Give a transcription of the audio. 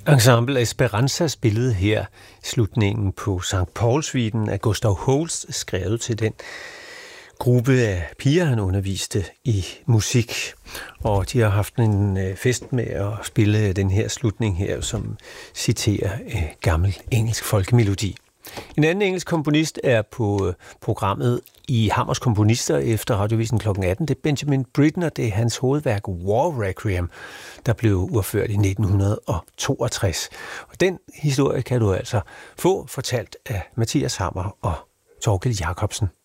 Ensemble Esperanza spillede her slutningen på St. Paul-suiten af Gustav Holst, skrevet til den gruppe af piger, han underviste i musik. Og de har haft en fest med at spille den her slutning her, som citerer gammel engelsk folkemelodi. En anden engelsk komponist er på programmet i Hammers Komponister efter Radiovisen kl. 18. Det er Benjamin Britten, og det er hans hovedværk War Requiem, der blev udført i 1962. Og den historie kan du altså få fortalt af Mathias Hammer og Torkild Jacobsen.